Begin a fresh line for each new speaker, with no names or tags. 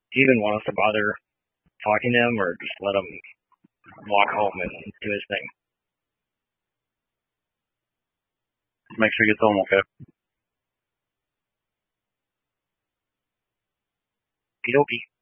Do you even want us to bother talking to him, or just let him walk home and do his thing?
Make sure he gets home okay.
Okie dokie.